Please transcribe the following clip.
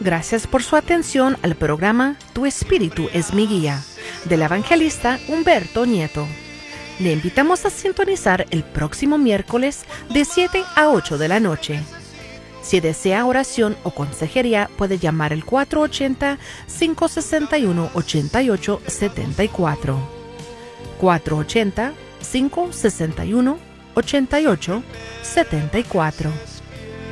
Gracias por su atención al programa Tu Espíritu es mi guía, del evangelista Humberto Nieto. Le invitamos a sintonizar el próximo miércoles de 7 a 8 de la noche. Si desea oración o consejería, puede llamar al 480-561-8874. 480-561-8874.